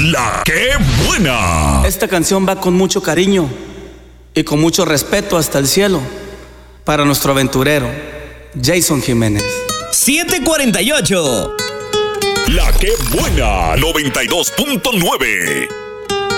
La que buena. Esta canción va con mucho cariño y con mucho respeto hasta el cielo para nuestro aventurero, Jason Jiménez. 7:48. La que buena, 92.9.